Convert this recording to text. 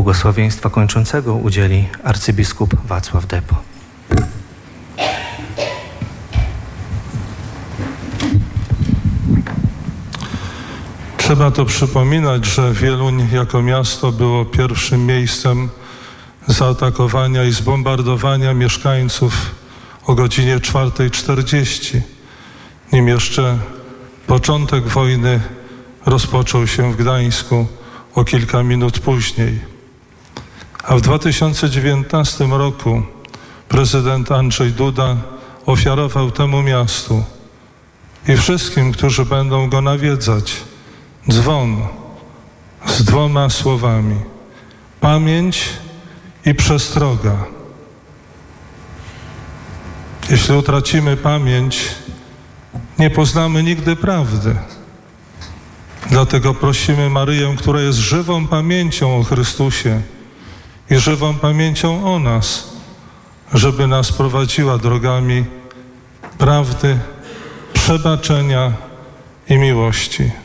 Błogosławieństwa kończącego udzieli arcybiskup Wacław Depo. Trzeba to przypominać, że Wieluń jako miasto było pierwszym miejscem zaatakowania i zbombardowania mieszkańców o godzinie 4:40, nim jeszcze początek wojny rozpoczął się w Gdańsku o kilka minut później. A w 2019 roku prezydent Andrzej Duda ofiarował temu miastu i wszystkim, którzy będą go nawiedzać, dzwon z 2 słowami: pamięć i przestroga. Jeśli utracimy pamięć, nie poznamy nigdy prawdy. Dlatego prosimy Maryję, która jest żywą pamięcią o Chrystusie i żywą pamięcią o nas, żeby nas prowadziła drogami prawdy, przebaczenia i miłości.